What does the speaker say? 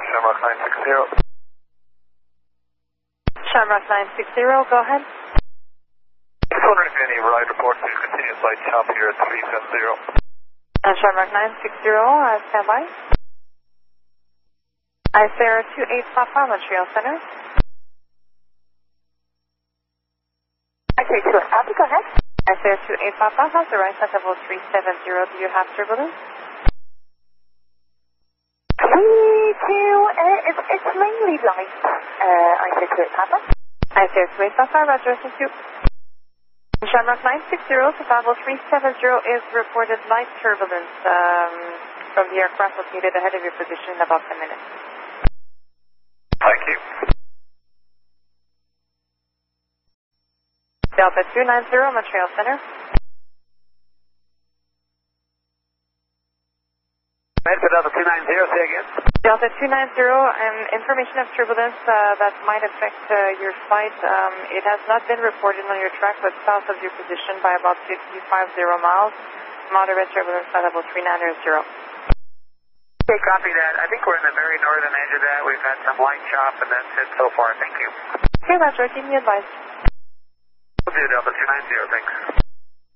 Shamrock 960. Shamrock 960, go ahead. Just wondering if you have any ride reports to continuous light chop here at 370. And Shamrock 960, stand by. ICR 28 Papa, Montreal Center. ICR 28 Papa, go ahead. ICR 28 Papa, has the right at level 370. Do you have turbulence? 32, it's mainly light. ICR 28 Papa. ICR 28 Papa, Roger, thank you. Shamrock 960 to level 370 is reported light turbulence from the aircraft located ahead of your position in about 10 minutes. Thank you. Delta 290, Montreal Center. Delta 290, say again. Delta 290, information of turbulence that might affect your flight. It has not been reported on your track, but south of your position by about 50 miles. Moderate turbulence at level 390. Okay, copy that. I think we're in the very northern edge of that. We've had some light chop, and that's it so far. Thank you. Okay, Roger, give me advice. We'll do Delta 290, thanks.